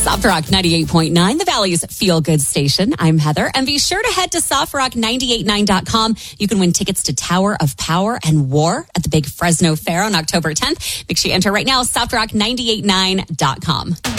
Soft Rock 98.9, the Valley's feel-good station. I'm Heather, and be sure to head to softrock989.com. You can win tickets to Tower of Power and War at the Big Fresno Fair on October 10th. Make sure you enter right now, softrock989.com.